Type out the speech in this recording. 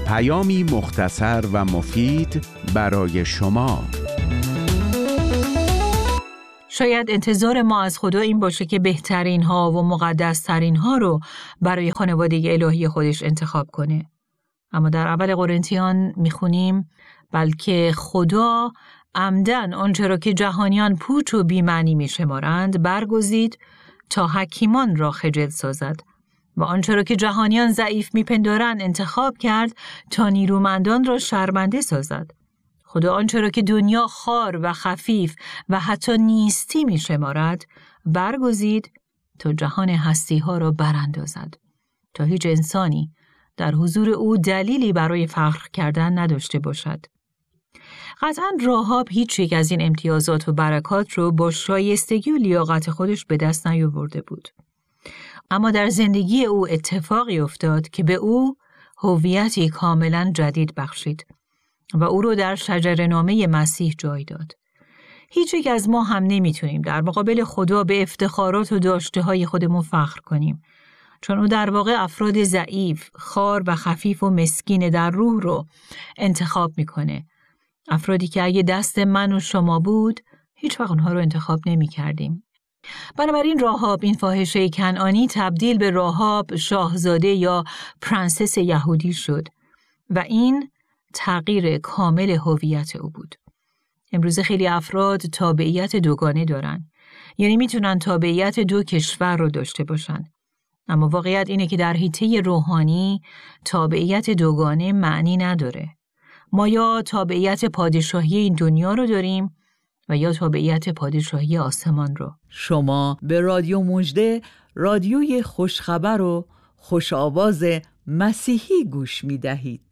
پیامی مختصر و مفید برای شما. شاید انتظار ما از خدا این باشه که بهترین ها و مقدس ترین ها رو برای خانواده الهی خودش انتخاب کنه. اما در اول قرنتیان میخونیم بلکه خدا عمدن آنچه را که جهانیان پوچ و بی‌معنی میشمارند برگزید تا حکیمان را خجل سازد و آنچه را که جهانیان ضعیف میپندارند انتخاب کرد تا نیرومندان را شرمنده سازد. خدا آنچه را که دنیا خوار و خفیف و حتی نیستی میشمارد برگزید تا جهان هستی ها را براندازد، تا هیچ انسانی در حضور او دلیلی برای فخر کردن نداشته باشد. قطعاً راهاب هیچ یک از این امتیازات و برکات رو با شایستگی و لیاقت خودش به دست نیاورده بود. اما در زندگی او اتفاقی افتاد که به او هویتی کاملاً جدید بخشید و او رو در شجره‌نامه مسیح جای داد. هیچ یک از ما هم نمیتونیم در مقابل خدا به افتخارات و داشته‌های خودمون فخر کنیم، چون او در واقع افراد ضعیف، خوار و خفیف و مسکین در روح رو انتخاب میکنه. افرادی که اگه دست من و شما بود، هیچ وقت اونها رو انتخاب نمی کردیم. بنابراین راهاب این فاحشه کنعانی تبدیل به راهاب شاهزاده یا پرنسس یهودی شد و این تغییر کامل هویت او بود. امروز خیلی افراد تابعیت دوگانه دارن، یعنی میتونن تابعیت دو کشور رو داشته باشن. اما واقعیت اینه که در حیطه روحانی تابعیت دوگانه معنی نداره. ما یا تابعیت پادشاهی این دنیا رو داریم و یا تابعیت پادشاهی آسمان رو. شما به رادیو مژده، رادیوی خوشخبر و خوش آواز مسیحی گوش می دهید.